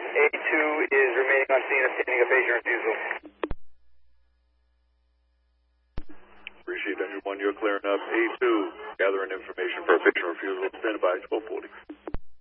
A2 is remaining on scene, obtaining a phaser refusal. Appreciate Engine 1, you're clearing up. A2, gathering information for a phaser refusal. Stand by, 1240.